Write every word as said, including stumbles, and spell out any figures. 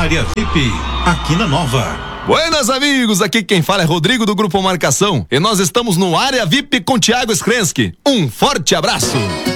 Área V I P, aqui na Nova. Buenas, amigos, aqui quem fala é Rodrigo do Grupo Marcação e nós estamos no Área V I P com Thiago Skrensky. Um forte abraço.